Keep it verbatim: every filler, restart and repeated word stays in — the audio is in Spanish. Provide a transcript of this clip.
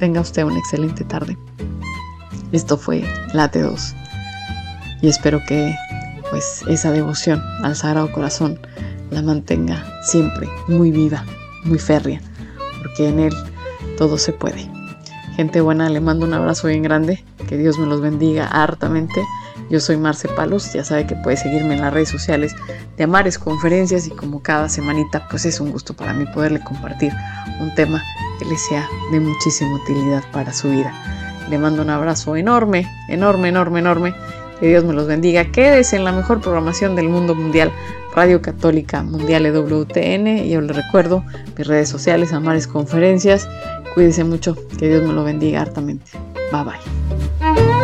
tenga usted una excelente tarde. Esto fue Late dos y espero que pues esa devoción al Sagrado Corazón la mantenga siempre muy viva, muy férrea, porque en él todo se puede. Gente buena, le mando un abrazo bien grande, que Dios me los bendiga hartamente. Yo soy Marce Palos, ya sabe que puede seguirme en las redes sociales de Amares Conferencias, y como cada semanita pues es un gusto para mí poderle compartir un tema que le sea de muchísima utilidad para su vida. Le mando un abrazo enorme, enorme, enorme, enorme. Que Dios me los bendiga. Quédese en la mejor programación del mundo mundial, Radio Católica Mundial E W T N. Y yo le recuerdo mis redes sociales, Amares Conferencias. Cuídese mucho. Que Dios me lo bendiga hartamente. Bye bye.